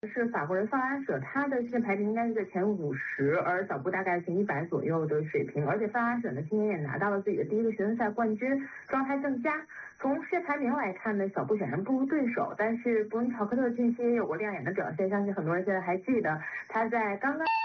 是法国人放阿舍，他的世界排名应该是在前50，而小布大概前100左右的水平。而且放阿舍呢，今年也拿到了自己的第1个学生赛冠军，状态更佳。从世界排名来看呢，小布显然不如对手，但是伯恩乔克特近期也有过亮眼的表现，相信很多人现在还记得他在刚刚